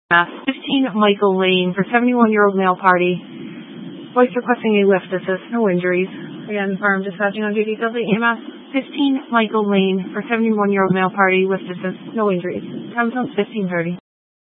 Mass 15 Michael Lane for 71-year-old male party. Voice requesting a lift assist, no injuries. Again, firm dispatching on duty, Delta EMS 15 Michael Lane for 71-year-old male party, lift assist, no injuries. Time zone 15:30.